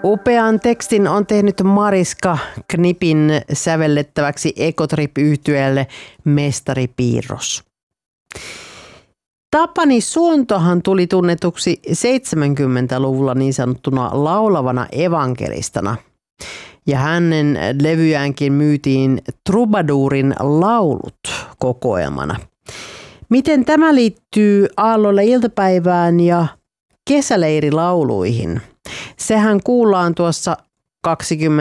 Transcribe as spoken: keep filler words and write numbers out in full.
Upean tekstin on tehnyt Mariska Knipin sävellettäväksi Ekotrip-yhtyeelle Mestari Piirros. Tapani Suontohan tuli tunnetuksi seitsemänkymmentäluvulla niin sanottuna laulavana evankelistana. Ja hänen levyäänkin myytiin Trubadurin laulut kokoelmana. Miten tämä liittyy Aallolle iltapäivään ja kesäleirilauluihin? Sehän kuullaan tuossa kaksikymmentä